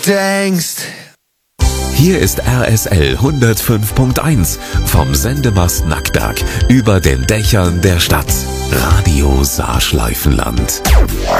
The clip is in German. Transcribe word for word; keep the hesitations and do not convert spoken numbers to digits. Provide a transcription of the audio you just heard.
denkst. Hier ist R S L hundertfünf Punkt eins vom Sendemast Nackberg über den Dächern der Stadt. Radio Saarschleifenland.